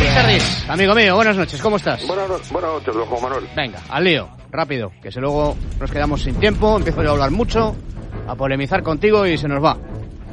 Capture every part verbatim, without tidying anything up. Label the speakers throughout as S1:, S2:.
S1: Pizarris, amigo mío, buenas noches, ¿cómo estás?
S2: Buenas, no- buenas noches, don Juan Manuel.
S1: Venga, al lío, rápido, que si luego nos quedamos sin tiempo, empiezo yo a hablar mucho, a polemizar contigo y se nos va.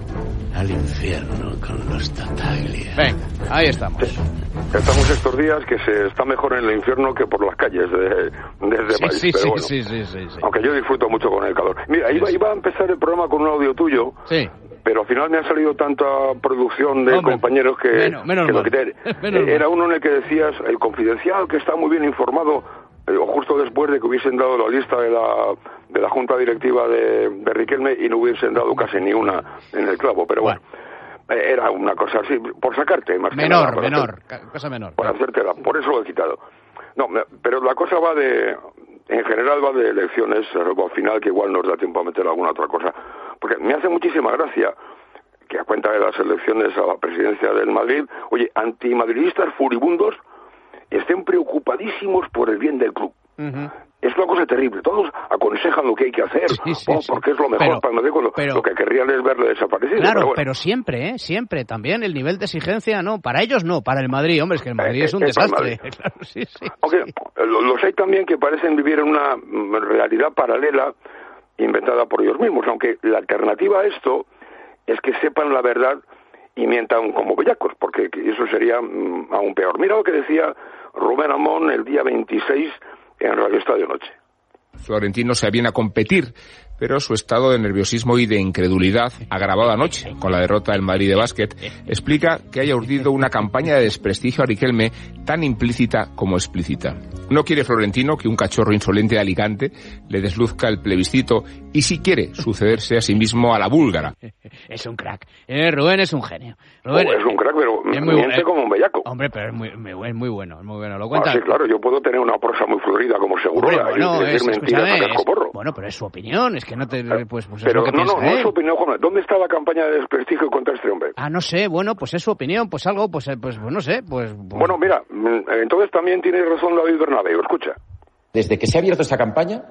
S3: Al infierno con los Tartaglia.
S1: Venga, ahí estamos.
S2: Sí. Estamos estos días que se está mejor en el infierno que por las calles de, de este
S1: Sí,
S2: país.
S1: sí,
S2: pero
S1: sí,
S2: bueno,
S1: sí, sí, sí, sí.
S2: Aunque yo disfruto mucho con el calor. Mira, iba, iba a empezar el programa con un audio tuyo,
S1: Sí.
S2: pero al final me ha salido tanta producción de
S1: Hombre,
S2: compañeros que,
S1: menos- menos
S2: que lo
S1: mal.
S2: quité.
S1: Menos
S2: Eh, Era
S1: mal.
S2: uno en el que decías, el confidencial, que está muy bien informado, eh, o justo después de que hubiesen dado la lista de la, de la junta directiva de, de Riquelme y no hubiesen dado casi ni una en el clavo, pero bueno. Eh, Era una cosa así, por sacarte, más que nada,
S1: Menor,
S2: por
S1: menor,
S2: hacer-
S1: ca- cosa menor.
S2: por hacértela, por eso lo he quitado. No, me- pero la cosa va de, en general va de elecciones, salvo al final que igual nos da tiempo a meter alguna otra cosa, porque me hace muchísima gracia que a cuenta de las elecciones a la presidencia del Madrid, oye, antimadridistas furibundos estén preocupadísimos por el bien del club.
S1: Ujú.
S2: Es una cosa terrible. Todos aconsejan lo que hay que hacer,
S1: Sí, sí,
S2: oh,
S1: sí.
S2: porque es lo mejor
S1: Pero-
S2: para el Madrid. Lo,
S1: pero-
S2: lo que querrían es verle desaparecido.
S1: Claro,
S2: pero, bueno.
S1: pero siempre, ¿eh? Siempre. También el nivel de exigencia, no, para ellos no, para el Madrid, hombre, es que el Madrid
S2: Eh,
S1: es un
S2: eh, para el
S1: desastre.
S2: Madrid.
S1: Claro, sí, sí.
S2: Aunque
S1: sí.
S2: lo- los hay también que parecen vivir en una mm, realidad paralela inventada por ellos mismos, aunque la alternativa a esto es que sepan la verdad y mientan como bellacos, porque eso sería mm, aún peor. Mira lo que decía Rubén Amón el día veintiséis en Radio Estadio Noche.
S4: Florentino se aviene a competir, pero su estado de nerviosismo y de incredulidad, agravado anoche con la derrota del Madrid de básquet, explica que haya urdido una campaña de desprestigio a Riquelme tan implícita como explícita. No quiere Florentino que un cachorro insolente de Alicante le desluzca el plebiscito y si quiere sucederse a sí mismo a la búlgara.
S1: Es un crack. Eh, Rubén es un genio. Rubén,
S2: Oh, es un crack, pero
S1: es muy
S2: miente
S1: bueno.
S2: como un bellaco.
S1: Hombre, pero es muy, muy, es muy bueno, es muy bueno. Lo
S2: Ah,
S1: cuenta.
S2: sí, claro, yo puedo tener una prosa muy fluida como Segurola
S1: Hombre, bueno,
S2: y decir
S1: es,
S2: mentiras
S1: escúchame,
S2: a
S1: es-
S2: cascoporro.
S1: bueno, pero es su opinión, es que no te, pues, pues es
S2: Pero
S1: lo que
S2: no,
S1: piensa
S2: no, no
S1: él.
S2: es su opinión, Juan. ¿Dónde está la campaña de desprestigio contra este hombre?
S1: Ah, no sé, bueno, pues es su opinión, pues algo, pues, eh, pues, pues no sé, pues... pues-
S2: Bueno, mira, mm, entonces también tiene razón David Bernabéu, escucha.
S5: Desde que se ha abierto esta campaña,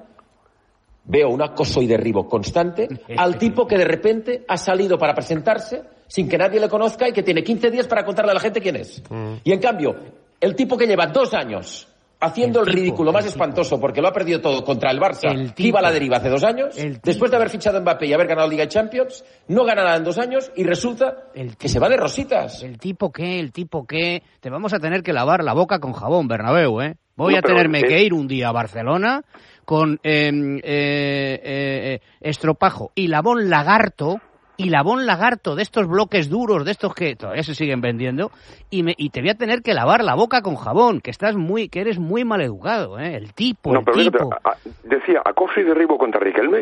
S5: veo un acoso y derribo constante al tipo que de repente ha salido para presentarse sin que nadie le conozca y que tiene quince días para contarle a la gente quién es. Y en cambio, el tipo que lleva dos años haciendo
S1: El
S5: el,
S1: tipo,
S5: ridículo más
S1: el
S5: espantoso porque lo ha perdido todo contra el Barça,
S1: El
S5: que iba a la
S1: tipo.
S5: deriva hace dos años,
S1: El tipo.
S5: después de haber fichado a Mbappé y haber ganado Liga de Champions, no gana nada en dos años y resulta
S1: El
S5: que se va de rositas.
S1: El tipo qué, el tipo qué... Te vamos a tener que lavar la boca con jabón, Bernabéu, ¿eh? Voy
S2: No,
S1: a
S2: pero,
S1: tenerme
S2: eh,
S1: que ir un día a Barcelona con eh, eh, eh, eh, estropajo y labón lagarto, y labón lagarto de estos bloques duros, de estos que todavía se siguen vendiendo, y, me, y te voy a tener que lavar la boca con jabón, que estás muy, que eres muy maleducado, ¿eh? El tipo,
S2: No,
S1: el
S2: pero fíjate,
S1: tipo...
S2: a- a- decía acoso y derribo contra Riquelme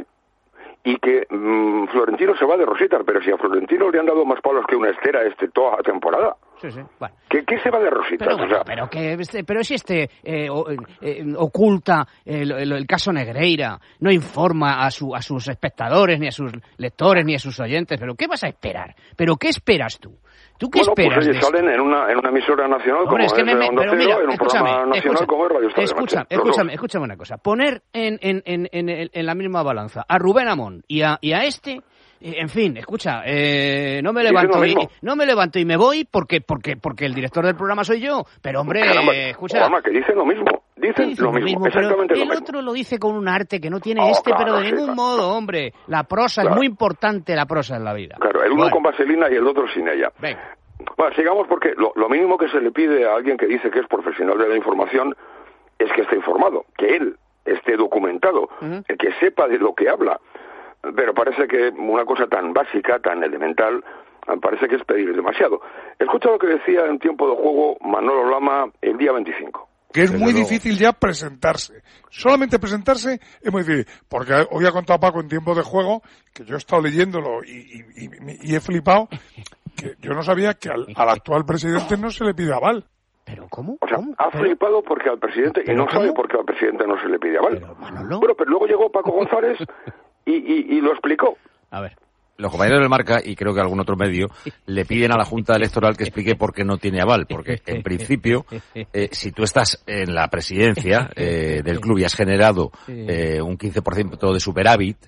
S2: y que mm, Florentino se va de rositas, pero si a Florentino le han dado más palos que una estera este toda la temporada.
S1: Sí, sí, bueno.
S2: ¿Qué, qué se va de rositas?
S1: Pero,
S2: O
S1: bueno,
S2: sea,
S1: pero que este, pero si este eh, o- eh, oculta el, el- el caso Negreira, no informa a su a sus espectadores ni a sus lectores ni a sus oyentes, pero ¿qué vas a esperar? ¿Pero qué esperas tú? ¿Tú qué
S2: bueno,
S1: esperas
S2: pues
S1: de
S2: oye,
S1: esto?
S2: salen en una, en una emisora nacional
S1: Hombre,
S2: como
S1: es que
S2: es
S1: me, me-
S2: Onda
S1: pero
S2: Cero,
S1: mira,
S2: en un
S1: escúchame,
S2: programa nacional
S1: escucha,
S2: como es Radio Estadio
S1: escucha,
S2: Noche. Los dos.
S1: escúchame, escúchame una cosa. Poner en, en, en, en, el- en la misma balanza a Rubén Amón y a, y a este, eh, en fin, escucha, eh, no me
S2: Dicen
S1: levanto
S2: lo
S1: y,
S2: mismo.
S1: no me levanto y me voy porque porque porque el director del programa soy yo, pero hombre,
S2: Caramba,
S1: eh, escucha,
S2: Juanma, que dicen lo mismo. Dicen
S1: dice
S2: lo mismo,
S1: pero
S2: exactamente lo
S1: el
S2: mismo.
S1: otro lo dice con un arte que no tiene
S2: Oh,
S1: este,
S2: claro,
S1: pero de
S2: sí,
S1: ningún
S2: claro.
S1: modo, hombre. La prosa
S2: Claro.
S1: es muy importante, la prosa en la vida.
S2: Claro, el uno
S1: Bueno,
S2: con vaselina y el otro sin ella.
S1: venga.
S2: Bueno, sigamos porque lo, lo mínimo que se le pide a alguien que dice que es profesional de la información es que esté informado, que él esté documentado,
S1: Ujú.
S2: que sepa de lo que habla. Pero parece que una cosa tan básica, tan elemental, parece que es pedir demasiado. Escucha lo que decía en tiempo de juego Manolo Lama el día veinticinco.
S6: Que es
S4: Desde
S6: muy
S4: luego.
S6: difícil ya presentarse. Solamente presentarse es muy difícil. Porque hoy ha contado Paco en tiempo de juego, que yo he estado leyéndolo y, y, y, y he flipado, que yo no sabía que al, al actual presidente no se le pide aval.
S1: ¿Pero cómo?
S2: O sea,
S1: ¿Cómo?
S2: ha
S1: ¿Pero?
S2: flipado porque al presidente, y
S1: ¿Pero
S2: no
S1: cómo?
S2: sabe por qué al presidente no se le pide aval.
S1: Pero, Manolo.
S2: Bueno, pero luego llegó Paco González y, y, y lo explicó.
S1: A ver.
S7: Los compañeros del Marca, y creo que algún otro medio, le piden a la Junta Electoral que explique por qué no tiene aval. Porque, en principio, eh, si tú estás en la presidencia eh, del club y has generado eh, un quince por ciento de superávit,
S1: Sí.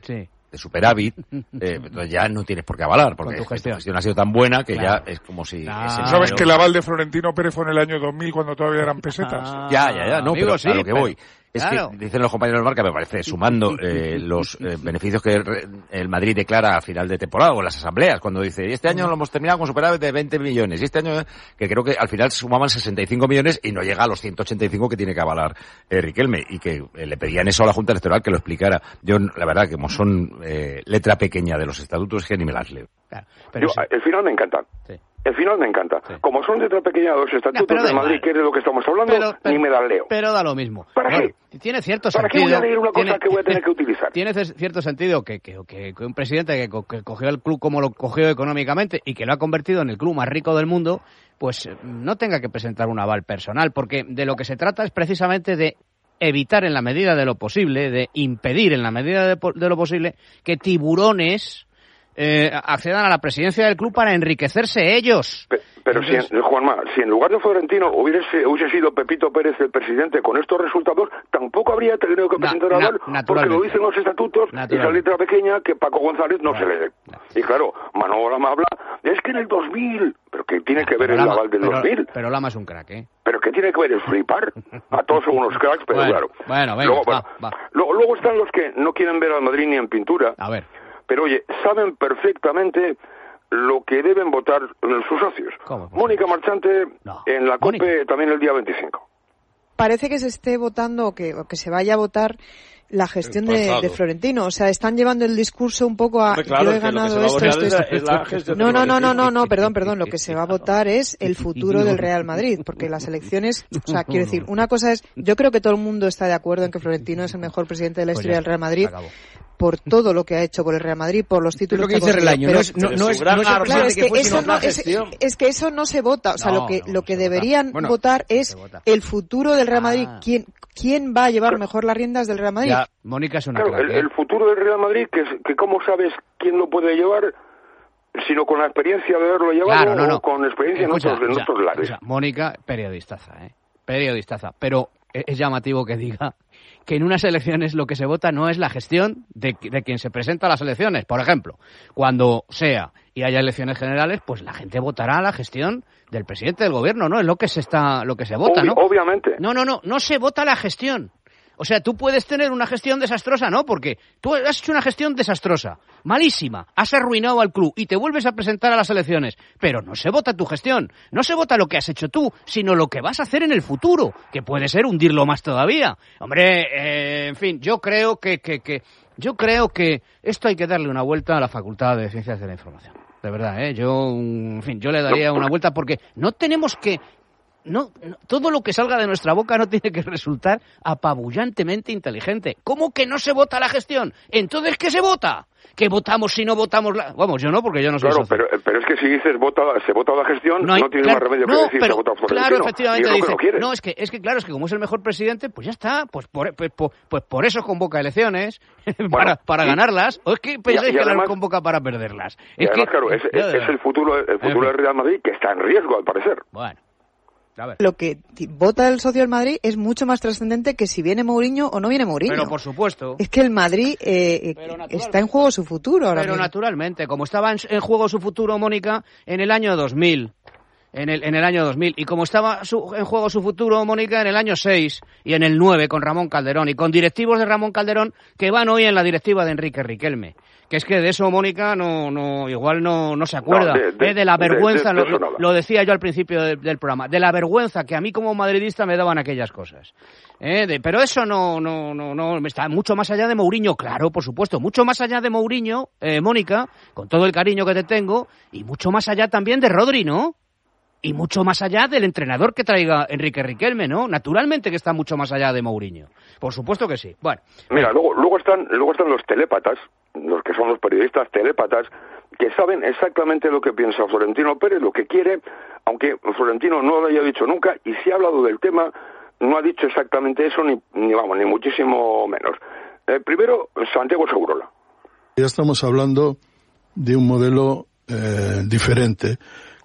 S7: de superávit, eh, entonces ya no tienes por qué avalar, porque
S1: tu gestión.
S7: tu gestión ha sido tan buena que
S1: Claro.
S7: ya es como si...
S1: Claro.
S7: ese
S6: ¿Sabes
S7: dinero-
S6: que el aval de Florentino Pérez fue en el año dos mil cuando todavía eran pesetas?
S1: Ah,
S7: Ya, ya, ya, no,
S1: amigo,
S7: pero
S1: sí,
S7: a lo que
S1: pero-
S7: voy. Es
S1: claro.
S7: que dicen los compañeros del Marca, me parece, sumando eh, los eh, beneficios que re- el Madrid declara a final de temporada o en las asambleas, cuando dice, y este año lo hemos terminado con superávit de veinte millones, y este año, eh, que creo que al final sumaban sesenta y cinco millones y no llega a los ciento ochenta y cinco que tiene que avalar eh, Riquelme, y que eh, le pedían eso a la Junta Electoral que lo explicara. Yo, la verdad, que como son eh, letra pequeña de los estatutos, que ni me las leo.
S1: Claro, pero
S2: Yo,
S1: sí.
S2: el final me encanta.
S1: Sí.
S2: El final me encanta.
S1: Sí.
S2: Como son letra pequeña los
S1: No,
S2: estatutos
S1: pero da
S2: de Madrid,
S1: igual.
S2: que es de lo que estamos hablando,
S1: Pero- pero-
S2: ni me las leo.
S1: Pero da lo mismo.
S2: ¿Para
S1: Bueno,
S2: qué?
S1: Tiene cierto
S2: ¿Para qué
S1: sentido.
S2: voy a leer una cosa
S1: tiene-
S2: que voy a tener que utilizar?
S1: Tiene ce- cierto sentido que, que, que- que un presidente que, co- que cogió el club como lo cogió económicamente y que lo ha convertido en el club más rico del mundo, pues eh, no tenga que presentar un aval personal, porque de lo que se trata es precisamente de evitar en la medida de lo posible, de impedir en la medida de, po- de lo posible que tiburones eh, accedan a la presidencia del club para enriquecerse ellos.
S2: Pe- Pero si,
S1: Entonces-
S2: en, Juanma, si en lugar de Florentino hubiese, hubiese sido Pepito Pérez el presidente con estos resultados, tampoco habría tenido que
S1: Na-
S2: presentar
S1: na-
S2: aval, porque
S1: naturalmente.
S2: lo dicen los estatutos, y esa
S1: Naturalmente.
S2: letra pequeña que Paco González no
S1: Claro,
S2: se lee.
S1: claro.
S2: Y claro, Manolo Lama habla, es que en el dos mil, pero que tiene que ver
S1: Pero
S2: el
S1: Lama-
S2: aval del
S1: pero-
S2: dos mil,
S1: Pero Lama es un crack, ¿eh?
S2: pero que tiene que ver el flipar, a todos son unos cracks, pero
S1: Bueno,
S2: claro.
S1: bueno, venga,
S2: luego,
S1: va,
S2: bueno,
S1: va.
S2: Luego, luego están los que no quieren ver al Madrid ni en pintura,
S1: A ver.
S2: pero oye, saben perfectamente lo que deben votar sus socios.
S1: ¿Cómo?
S2: Mónica Marchante
S1: No.
S2: en la COPE
S1: Mónica.
S2: también el día veinticinco.
S8: Parece que se esté votando o que, o que se vaya a votar la gestión
S9: El
S8: de,
S9: pasado.
S8: de Florentino. O sea, están llevando el discurso un poco a
S9: Hombre, claro,
S8: yo he
S9: es que lo que
S8: ganado
S9: se va a
S8: esto,
S9: votar
S8: esto,
S9: es la-
S8: esto.
S9: es la gestión de
S8: No, no, no, no,
S9: Florentino.
S8: no, no, perdón, perdón. Lo que se va a votar es el futuro del Real Madrid, porque las elecciones, o sea, quiero decir, una cosa es, yo creo que todo el mundo está de acuerdo en que Florentino es el mejor presidente de la
S1: Pues
S8: historia
S1: ya
S8: del Real
S1: está,
S8: Madrid.
S1: se acabó.
S8: Por todo lo que ha hecho por el Real Madrid, por los
S10: Es
S8: títulos
S10: lo que
S8: ha
S10: dice
S8: conseguido.
S10: Relaño,
S8: Pero-
S10: no es, no, no es,
S9: gran
S10: no es el
S9: arma.
S8: Claro,
S10: presidente
S8: es
S10: que
S8: que
S10: fue,
S8: eso
S10: sino
S8: no,
S10: la
S8: es,
S10: gestión.
S8: es que eso no se vota. O sea,
S1: No,
S8: lo que
S1: no,
S8: lo
S1: no
S8: que
S1: se vota.
S8: deberían
S10: Bueno,
S8: votar es
S1: se vota.
S8: el futuro del Real Madrid.
S1: Ah.
S8: ¿Quién, quién va a llevar mejor las riendas del Real Madrid?
S1: Ya, Mónica es una
S2: Claro,
S1: crack,
S2: el,
S1: ¿eh?
S2: el futuro del Real Madrid, que, es- que cómo sabes quién lo puede llevar, sino con la experiencia de haberlo llevado
S1: Claro, no, no.
S2: o con experiencia
S1: Escucha,
S2: en otros, en
S1: escucha,
S2: otros lares.
S1: escucha, Mónica, periodistaza, ¿eh? Periodistaza. Pero es es llamativo que diga que en unas elecciones lo que se vota no es la gestión de, de quien se presenta a las elecciones. Por ejemplo, cuando sea y haya elecciones generales, pues la gente votará la gestión del presidente del gobierno, ¿no? Es lo que se está, lo que se vota,
S2: Obvi-
S1: ¿no?
S2: Obviamente.
S1: No, no, no, no se vota la gestión. O sea, tú puedes tener una gestión desastrosa, ¿no? Porque tú has hecho una gestión desastrosa, malísima, has arruinado al club y te vuelves a presentar a las elecciones. Pero no se vota tu gestión, no se vota lo que has hecho tú, sino lo que vas a hacer en el futuro, que puede ser hundirlo más todavía. Hombre, eh, en fin, yo creo que, que, que, yo creo que esto hay que darle una vuelta a la Facultad de Ciencias de la Información. De verdad, ¿eh? Yo, en fin, yo le daría una vuelta porque no tenemos que... No, no, todo lo que salga de nuestra boca no tiene que resultar apabullantemente inteligente. ¿Cómo que no se vota la gestión? Entonces, ¿qué se vota? ¿Que votamos si no votamos la...? Vamos, yo no, porque yo no soy
S2: Claro,
S1: socio.
S2: pero, pero es que si dices vota, se vota la gestión, no,
S1: hay-
S2: tiene
S1: claro,
S2: más remedio
S1: no,
S2: que decir
S1: pero,
S2: se vota Florentino.
S1: Claro, efectivamente,
S2: y es lo que
S1: dice,
S2: no quiere.
S1: no, es que, es que claro, es que como es el mejor presidente, pues ya está, pues por, pues, por, pues por eso convoca elecciones, para, para
S2: y-
S1: ganarlas, o es que pensáis
S2: y
S1: que las
S2: además-
S1: convoca para perderlas.
S2: Y
S1: Es
S2: además,
S1: que,
S2: claro, es,
S1: yo
S2: es-
S1: de
S2: es
S1: verdad.
S2: el futuro, el
S1: En
S2: futuro
S1: fin.
S2: del Real Madrid que está en riesgo, al parecer.
S1: Bueno, a ver.
S8: Lo que ti- vota el socio del Madrid es mucho más trascendente que si viene Mourinho o no viene Mourinho.
S1: Pero por supuesto.
S8: Es que el Madrid eh, eh,
S1: Pero natural-
S8: está en juego su futuro ahora
S1: Pero
S8: mismo.
S1: naturalmente, como estaba en, en juego su futuro, Mónica, en el año dos mil, en el, en el año dos mil, y como estaba su- en juego su futuro, Mónica, en el año seis y en el nueve con Ramón Calderón, y con directivos de Ramón Calderón que van hoy en la directiva de Enrique Riquelme. Que es que de eso, Mónica, no, no, igual no, no se acuerda.
S2: No, de- de-
S1: Eh, de la
S2: de-
S1: vergüenza,
S2: de- de
S1: lo,
S2: eso nada.
S1: lo decía yo al principio de- del programa, de la vergüenza que a mí como madridista me daban aquellas cosas. Eh, de- pero eso no, no, no, no, está mucho más allá de Mourinho, claro, por supuesto, mucho más allá de Mourinho, eh, Mónica, con todo el cariño que te tengo, y mucho más allá también de Rodri, ¿no? Y mucho más allá del entrenador que traiga Enrique Riquelme, ¿no? Naturalmente que está mucho más allá de Mourinho. Por supuesto que sí. Bueno,
S2: Mira, luego, luego están, luego están los telépatas, los que son los periodistas telépatas, que saben exactamente lo que piensa Florentino Pérez, lo que quiere, aunque Florentino no lo haya dicho nunca, y si ha hablado del tema, no ha dicho exactamente eso, ni, ni vamos, ni muchísimo menos. Eh, primero, Santiago Segurola.
S11: Ya estamos hablando de un modelo eh, diferente,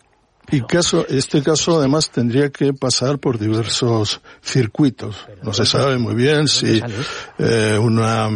S9: Y caso, este caso además tendría que pasar por diversos circuitos. No se sabe muy bien si eh, una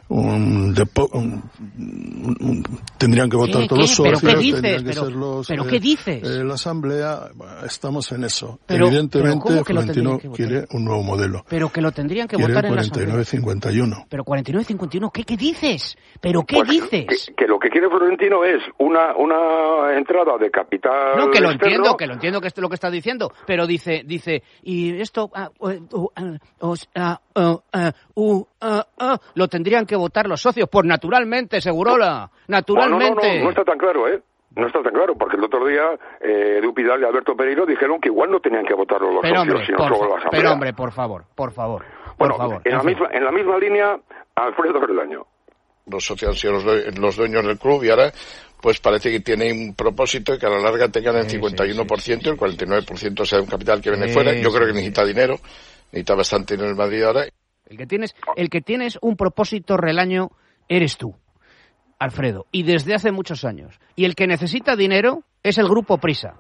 S9: un, depo, un, un, un tendrían que votar
S1: ¿Qué,
S9: todos los
S1: qué?
S9: socios,
S1: ¿Pero qué dices?
S9: tendrían que
S1: ¿Pero,
S9: ser los,
S1: ¿pero
S9: eh,
S1: qué dices?
S9: Eh, la asamblea, bueno, estamos en eso.
S1: Pero,
S9: Evidentemente,
S1: pero que
S9: Florentino
S1: que
S9: quiere un nuevo modelo.
S1: Pero que lo tendrían que
S9: quiere
S1: votar en la
S9: cuarenta y nueve cincuenta y uno.
S1: Pero cuarenta y nueve cincuenta y uno, ¿qué, qué dices? ¿Pero qué
S2: pues,
S1: dices?
S2: Que, que lo que quiere Florentino es una una entrada de capital
S1: No, que lo
S2: externo.
S1: entiendo, que lo entiendo que es lo que está diciendo, pero dice, dice, y esto, uh, uh, uh, uh, uh, uh, uh, lo tendrían que votar los socios, pues naturalmente, Segurola, naturalmente.
S2: No, no, no, no está tan claro, ¿eh? No está tan claro, porque el otro día eh, Edu Pidal y Alberto Pereiro dijeron que igual no tenían que votarlo los
S1: pero
S2: socios,
S1: hombre,
S2: sino
S1: por,
S2: solo la asamblea.
S1: Pero hombre, por favor, por favor,
S2: bueno,
S1: por favor.
S2: En,
S1: en,
S2: la misma, en la misma línea, Alfredo Verdaño.
S10: Los socios han sido los, due- los dueños del club y ahora pues parece que tienen un propósito de que a la larga tengan el cincuenta y uno por ciento y el cuarenta y nueve por ciento sea un capital que viene
S1: Sí,
S10: fuera. Yo
S1: sí,
S10: creo que
S1: sí.
S10: necesita dinero, necesita bastante dinero en el Madrid ahora.
S1: El que tienes, el que tienes un propósito relaño eres tú, Alfredo, y desde hace muchos años. Y el que necesita dinero es el Grupo Prisa.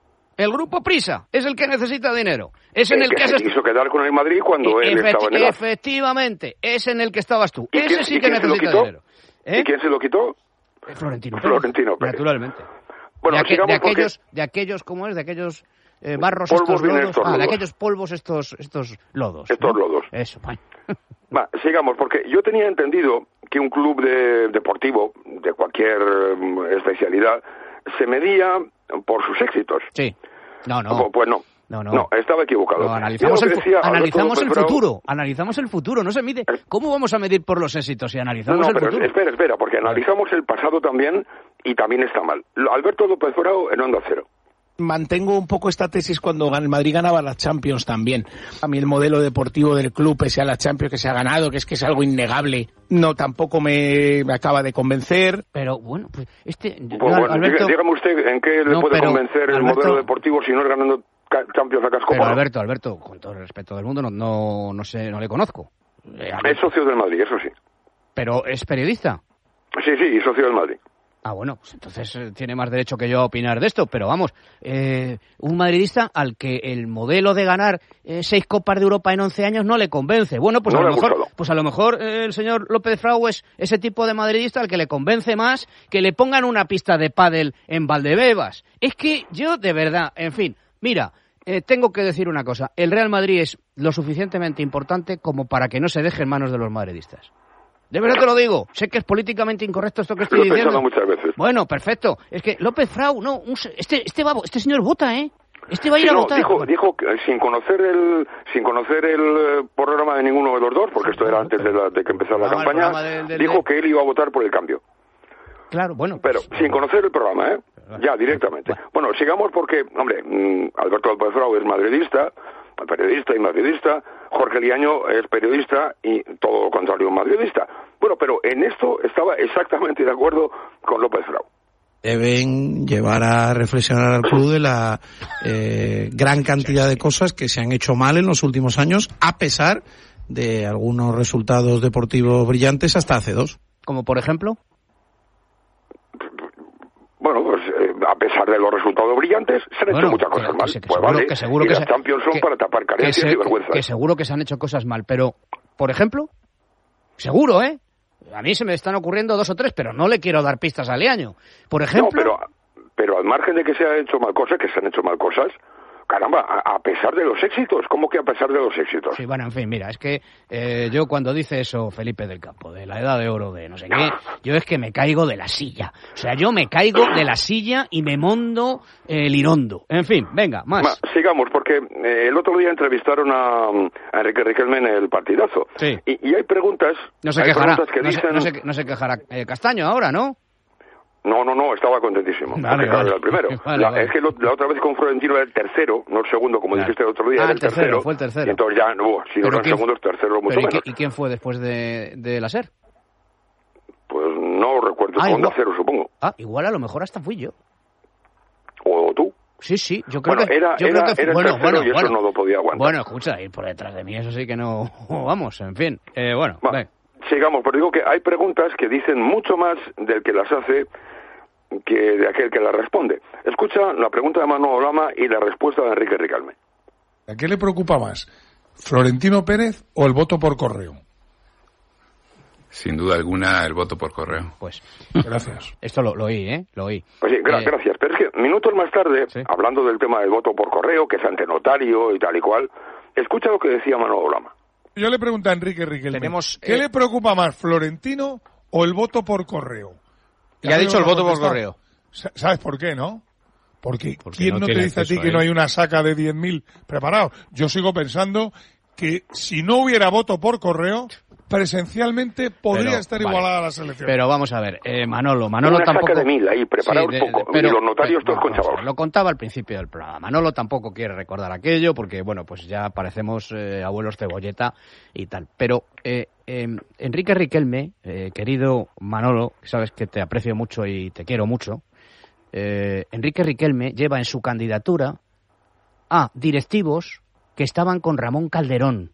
S1: El Grupo Prisa es el que necesita dinero. Es en el,
S2: el que,
S1: que
S2: se
S1: has...
S2: quiso quedar con el Madrid cuando él
S1: Efecti-
S2: estaba en el A F.
S1: Efectivamente, es en el que estabas tú.
S2: ¿Y
S1: Ese
S2: quién-
S1: sí
S2: y
S1: que
S2: quién se lo
S1: necesita
S2: quitó?
S1: dinero. ¿Eh?
S2: ¿Y quién se lo quitó?
S1: Florentino Pérez.
S2: Florentino Pérez.
S1: Naturalmente.
S2: Bueno,
S1: de, aqu-
S2: sigamos
S1: de aquellos,
S2: porque...
S1: de aquellos, ¿cómo es? De aquellos eh, barros,
S2: Polvos
S1: estos
S2: vienen
S1: lodos.
S2: estos
S1: Ah, de
S2: lodos.
S1: aquellos polvos, estos, estos lodos.
S2: Estos
S1: ¿no?
S2: lodos.
S1: Eso, bueno.
S2: Va, sigamos, porque yo tenía entendido que un club de, deportivo, de cualquier um, especialidad, se medía por sus éxitos.
S1: Sí. No, no.
S2: Pues, pues no.
S1: No, no.
S2: No, estaba equivocado.
S1: No, analizamos
S2: Yo
S1: el,
S2: lo
S1: fu-
S2: que decía
S1: analizamos
S2: Alberto
S1: el
S2: López Bravo-
S1: futuro. Analizamos el futuro. No se mide. ¿Cómo vamos a medir por los éxitos si
S2: No,
S1: analizamos
S2: no,
S1: el
S2: pero
S1: futuro?
S2: espera, espera, porque analizamos el pasado también y también está mal. Alberto López Bravo en Onda Cero.
S11: Mantengo un poco esta tesis cuando el Madrid ganaba la Champions también. A mí el modelo deportivo del club, pese a la Champions que se ha ganado, que es que es algo innegable, no tampoco me, me acaba de convencer.
S1: Pero bueno, pues este...
S2: Pues, bueno,
S1: Alberto,
S2: diga- dígame usted en qué le
S1: No,
S2: puede
S1: pero,
S2: convencer el
S1: Alberto-
S2: modelo deportivo si no es ganando ca- Champions a casco
S1: pero
S2: porro.
S1: Alberto, Alberto, con todo el respeto del mundo, no, no, no sé, no le conozco. Eh,
S2: Es socio del Madrid, eso sí.
S1: Pero es periodista.
S2: Sí, sí, y socio del Madrid.
S1: Ah, bueno, pues entonces eh, tiene más derecho que yo a opinar de esto, pero vamos, eh, un madridista al que el modelo de ganar eh, seis Copas de Europa en once años no le convence. Bueno, pues
S2: No
S1: a lo
S2: le ha
S1: mejor,
S2: gustado.
S1: pues a lo mejor eh, el señor López Frau es ese tipo de madridista al que le convence más que le pongan una pista de pádel en Valdebebas. Es que yo, de verdad, en fin, mira, eh, tengo que decir una cosa, el Real Madrid es lo suficientemente importante como para que no se deje en manos de los madridistas. De verdad te lo digo. Sé que es políticamente incorrecto esto que estoy
S2: Lo he
S1: diciendo.
S2: pensado muchas veces.
S1: Bueno, perfecto. Es que López Frau, no, un se- este, este, va, este señor vota, ¿eh? Este va a ir
S2: Sí,
S1: a
S2: no,
S1: votar.
S2: dijo, dijo que sin conocer el sin conocer el eh, programa de ninguno de los dos, porque esto era antes de, la- de que empezara la
S1: No, el
S2: campaña,
S1: programa del- del-
S2: dijo que él iba a votar por el cambio.
S1: Claro, bueno.
S2: Pero
S1: pues,
S2: sin conocer el programa, ¿eh? Ya, directamente.
S1: Bueno.
S2: Bueno, sigamos porque, hombre, mm, Alberto López Frau es madridista, periodista y madridista, Jorge Liaño es periodista y todo lo contrario, madridista. Bueno, pero en esto estaba exactamente de acuerdo con López Frau.
S11: Deben llevar a reflexionar al club de la eh, gran cantidad de cosas que se han hecho mal en los últimos años, a pesar de algunos resultados deportivos brillantes hasta hace dos.
S1: Como por ejemplo.
S2: Bueno, pues eh, a pesar de los resultados brillantes, se han
S1: Bueno,
S2: hecho muchas
S1: que-
S2: cosas
S1: que
S2: mal.
S1: se- que
S2: Pues
S1: seguro-
S2: vale,
S1: que seguro
S2: y
S1: que
S2: las
S1: se-
S2: Champions son
S1: que-
S2: para tapar
S1: Que,
S2: carencias
S1: se-
S2: y vergüenzas.
S1: que seguro que se han hecho cosas mal, pero, por ejemplo, seguro, ¿eh? A mí se me están ocurriendo dos o tres, pero no le quiero dar pistas a Liaño. Por ejemplo.
S2: No, pero, pero al margen de que se han hecho mal cosas, que se han hecho mal cosas, caramba, a, a pesar de los éxitos, ¿cómo que a pesar de los éxitos?
S1: Sí, bueno, en fin, mira, es que eh, yo cuando dice eso Felipe del Campo, de la edad de oro, de no sé qué, yo es que me caigo de la silla. O sea, yo me caigo de la silla y me mondo el irondo. En fin, venga, más.
S2: Ma, sigamos, porque eh, el otro día entrevistaron a, a Enrique Riquelme en el partidazo.
S1: Sí.
S2: Y, y hay preguntas,
S1: No se
S2: hay
S1: quejará,
S2: preguntas que
S1: no,
S2: dicen...
S1: se, no, se, no se quejará eh, Castaño ahora, ¿no?
S2: No, no, no, estaba contentísimo.
S1: Vale,
S2: porque
S1: vale.
S2: era el primero.
S1: Vale,
S2: la,
S1: vale.
S2: Es que lo- la otra vez con Florentino era el tercero, no el segundo, como
S1: Claro.
S2: dijiste el otro día,
S1: Ah,
S2: era
S1: el
S2: el
S1: tercero,
S2: tercero.
S1: fue el tercero.
S2: Y entonces ya, no, si no
S1: ¿Pero
S2: eran
S1: quién-
S2: segundos, tercero, mucho
S1: Pero ¿y,
S2: menos.
S1: qué- ¿Y quién fue después de, de la SER?
S2: Pues no recuerdo,
S1: Ah,
S2: con
S1: igual.
S2: cero, supongo.
S1: Ah, igual a lo mejor hasta fui yo.
S2: O tú.
S1: Sí, sí, yo creo
S2: Bueno,
S1: que...
S2: era,
S1: yo
S2: era,
S1: creo que
S2: era el
S1: bueno,
S2: tercero
S1: bueno,
S2: y eso
S1: bueno.
S2: no lo podía aguantar.
S1: Bueno, escucha, ir por detrás de mí, eso sí que no... Vamos, en fin. Eh, bueno,
S2: Va,
S1: ven.
S2: sigamos, pero digo que hay preguntas que dicen mucho más del que las hace que de aquel que la responde. Escucha la pregunta de Manolo Lama y la respuesta de Enrique Riquelme.
S6: ¿A qué le preocupa más, Florentino Pérez o el voto por correo?
S12: Sin duda alguna, el voto por correo.
S1: Pues,
S6: gracias.
S1: Esto lo, lo oí, ¿eh? Lo oí.
S2: Pues sí, gra-
S1: eh...
S2: gracias. Pero es que minutos más tarde, ¿sí? Hablando del tema del voto por correo, que es ante notario y tal y cual, escucha lo que decía Manolo Lama.
S6: Yo le pregunto a Enrique Riquelme,
S7: Tenemos,
S6: ¿qué
S7: eh...
S6: le preocupa más, Florentino o el voto por correo?
S7: Y ha dicho el voto por correo.
S6: ¿Sabes por qué, no? Porque,
S7: Porque
S6: ¿quién
S7: no
S6: no te
S7: tiene
S6: dice a ti
S7: acceso
S6: que
S7: a
S6: no
S7: él.
S6: hay una saca de diez mil preparados? Yo sigo pensando que si no hubiera voto por correo, presencialmente podría
S1: Pero,
S6: estar
S1: vale.
S6: igualada la selección.
S1: Pero vamos a ver, eh, Manolo, Manolo
S2: Una
S1: tampoco...
S2: saca de mil ahí, preparados
S1: Sí, de-
S2: poco,
S1: pero-
S2: y los notarios
S1: pero,
S2: todos con
S1: vamos a ver,
S2: chavalos.
S1: Lo contaba al principio del programa. Manolo tampoco quiere recordar aquello porque, bueno, pues ya parecemos eh, abuelos cebolleta y tal. Pero eh, eh, Enrique Riquelme, eh, querido Manolo, sabes que te aprecio mucho y te quiero mucho, eh, Enrique Riquelme lleva en su candidatura a directivos que estaban con Ramón Calderón.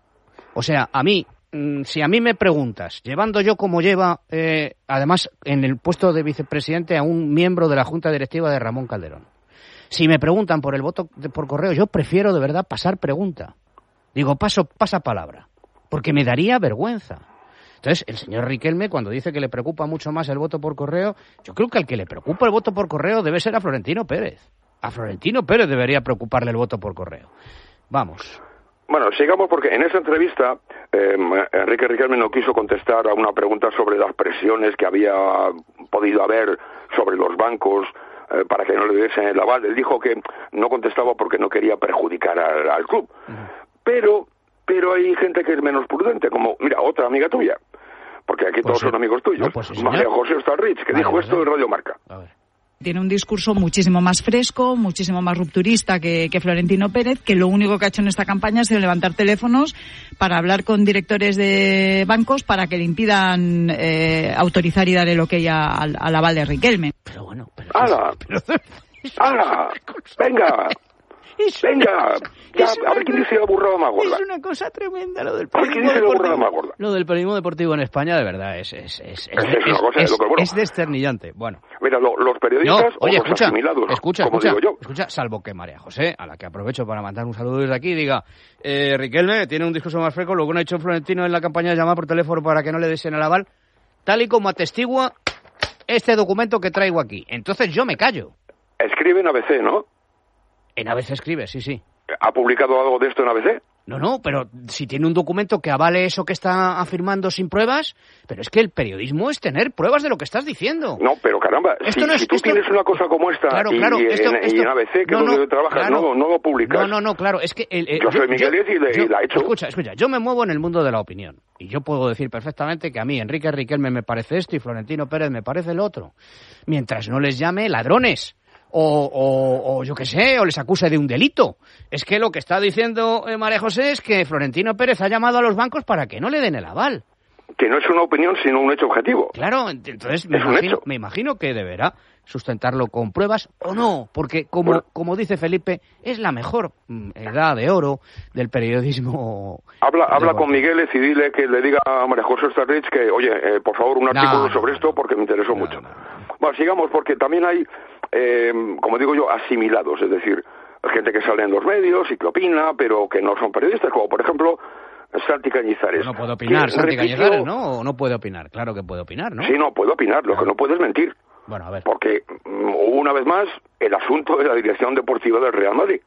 S1: O sea, a mí, si a mí me preguntas, llevando yo como lleva, eh, además en el puesto de vicepresidente a un miembro de la Junta Directiva de Ramón Calderón, si me preguntan por el voto de, por correo, yo prefiero de verdad pasar pregunta. Digo, paso, pasa palabra, porque me daría vergüenza. Entonces, el señor Riquelme, cuando dice que le preocupa mucho más el voto por correo, yo creo que al que le preocupa el voto por correo debe ser a Florentino Pérez. A Florentino Pérez debería preocuparle el voto por correo. Vamos.
S2: Bueno, sigamos porque en esa entrevista eh, Enrique Riquelme no quiso contestar a una pregunta sobre las presiones que había podido haber sobre los bancos eh, para que no le diesen el aval. Él dijo que no contestaba porque no quería perjudicar al, al club. Uh-huh. Pero, pero hay gente que es menos prudente, como, mira, otra amiga tuya, porque aquí pues todos sí. son amigos tuyos, no, pues sí, María José Starrich, que vale, dijo pues esto sí. en Radio Marca.
S13: A ver. Tiene un discurso muchísimo más fresco, muchísimo más rupturista que, que Florentino Pérez, que lo único que ha hecho en esta campaña ha sido levantar teléfonos para hablar con directores de bancos para que le impidan eh, autorizar y dar el ok a, al, al aval de Riquelme.
S1: Pero bueno, pero...
S2: ¡Hala! Pero... ¡Hala! ¡Venga! Venga, ya, a ver quién dice la burrada más gorda.
S1: Es una cosa tremenda lo del
S2: periodismo deportivo. Más gorda?
S1: Lo del periodismo deportivo en España, de verdad, es es es, es, es,
S2: es, una cosa,
S1: es,
S2: lo que, bueno,
S1: es desternillante. Bueno,
S2: mira, lo, los periodistas
S1: no, oye,
S2: o los
S1: escucha,
S2: asimilados,
S1: escucha,
S2: como
S1: escucha,
S2: digo yo.
S1: Escucha, salvo que María José, a la que aprovecho para mandar un saludo desde aquí, diga, eh, Riquelme tiene un discurso más fresco, lo que no ha hecho Florentino en la campaña de llamar por teléfono para que no le desen el aval, tal y como atestigua este documento que traigo aquí. Entonces yo me callo.
S2: Escribe en A B C, ¿no?
S1: En A B C escribe, sí, sí.
S2: ¿Ha publicado algo de esto en A B C?
S1: No, no, pero si tiene un documento que avale eso que está afirmando sin pruebas, pero es que el periodismo es tener pruebas de lo que estás diciendo.
S2: No, pero caramba,
S1: esto
S2: si,
S1: no es,
S2: si tú
S1: esto...
S2: tienes una cosa como esta
S1: claro,
S2: y,
S1: claro, esto,
S2: en,
S1: esto...
S2: y en A B C, que
S1: no,
S2: es donde
S1: no,
S2: trabajas,
S1: claro.
S2: no, no lo publicas.
S1: No, no, no, claro, es que... El, el,
S2: yo soy Miguel yo, y, y la he hecho.
S1: Escucha, escucha, yo me muevo en el mundo de la opinión y yo puedo decir perfectamente que a mí Enrique Riquelme me parece esto y Florentino Pérez me parece el otro. Mientras no les llame ladrones. O, o, o yo qué sé, o les acuse de un delito. Es que lo que está diciendo eh, María José es que Florentino Pérez ha llamado a los bancos para que no le den el aval.
S2: Que no es una opinión, sino un hecho objetivo.
S1: Claro, entonces me, imagino, me imagino que deberá sustentarlo con pruebas o no, porque como, bueno, como dice Felipe, es la mejor edad de oro del periodismo.
S2: Habla, habla con Miguel y dile que le diga a María José Starrich que, oye, eh, por favor, un artículo no, sobre no, esto porque me interesó no, mucho. No, no. Bueno, sigamos, porque también hay, eh, como digo yo, asimilados, es decir, gente que sale en los medios y que opina, pero que no son periodistas, como por ejemplo Santi Cañizares.
S1: No puede opinar, Santi repitió... Cañizares, ¿no? ¿O no puede opinar? Claro que puede opinar, ¿no?
S2: Sí, no, puede opinar, lo que no puede es mentir.
S1: Bueno, a ver.
S2: Porque, una vez más, el asunto de la dirección deportiva del Real Madrid.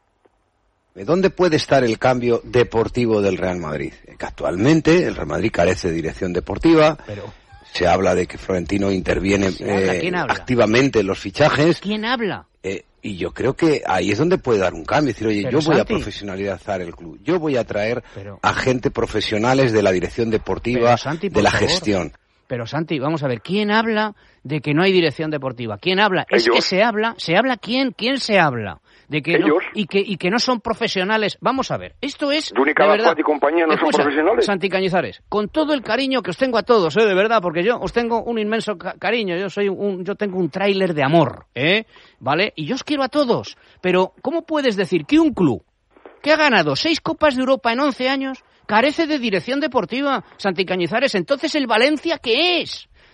S14: ¿De dónde puede estar el cambio deportivo del Real Madrid? Que actualmente el Real Madrid carece de dirección deportiva.
S1: Pero...
S14: Se habla de que Florentino interviene eh, activamente en los fichajes.
S1: ¿Quién habla?
S14: Eh, y yo creo que ahí es donde puede dar un cambio. Es decir, oye, pero yo voy Santi, a profesionalizar el club. Yo voy a traer pero, a gente profesionales de la dirección deportiva, Santi, de la favor. gestión.
S1: Pero Santi, vamos a ver, ¿quién habla de que no hay dirección deportiva? ¿Quién habla? Es
S2: Ellos.
S1: que se habla, ¿se habla quién? ¿Quién se habla? De que
S2: Ellos.
S1: No, y que y que no son profesionales. Vamos a ver, esto es
S2: Única
S1: de verdad.
S2: Y compañía no
S1: Escucha,
S2: son profesionales.
S1: Santi Cañizares, con todo el cariño que os tengo a todos, ¿eh? De verdad, porque yo os tengo un inmenso ca- cariño, yo soy un yo tengo un tráiler de amor, ¿eh? ¿Vale? Y yo os quiero a todos, pero ¿cómo puedes decir que un club que ha ganado seis Copas de Europa en once años carece de dirección deportiva, Santi Cañizares? Entonces, ¿el Valencia qué es?